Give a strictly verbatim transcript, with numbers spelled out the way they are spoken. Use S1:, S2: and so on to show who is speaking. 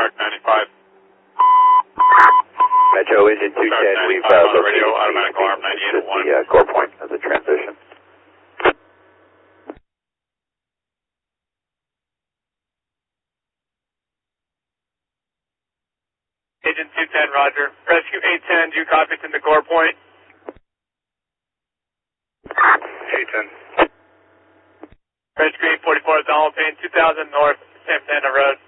S1: Shark ninety-five.
S2: Metro Agent two ten, we've uh,
S1: on radio,
S2: located
S1: automatic alarm ninety-eight oh one.
S2: the uh, core point of the transition.
S1: Agent two ten, roger. Rescue eight ten, do you copy to the core point?
S2: eight ten.
S1: Rescue eight forty-four, Donald Payne, two thousand North, San Fernando Road.